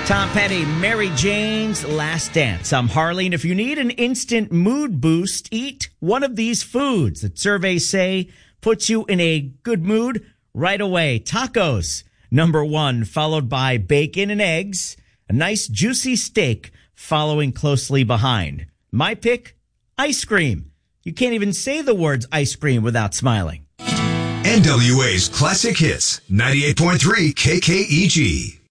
Tom Petty, Mary Jane's Last Dance. I'm Harley, and if you need an instant mood boost, eat one of these foods that surveys say puts you in a good mood right away. Tacos, number one, followed by bacon and eggs. A nice juicy steak following closely behind. My pick, ice cream. You can't even say the words ice cream without smiling. NWA's Classic Hits, 98.3 KKEG.